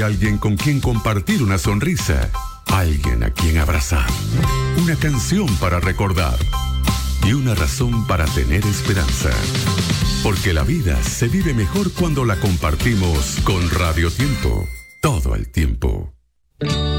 Alguien con quien compartir una sonrisa, alguien a quien abrazar, una canción para recordar y una razón para tener esperanza. Porque la vida se vive mejor cuando la compartimos con Radio Tiempo, todo el tiempo.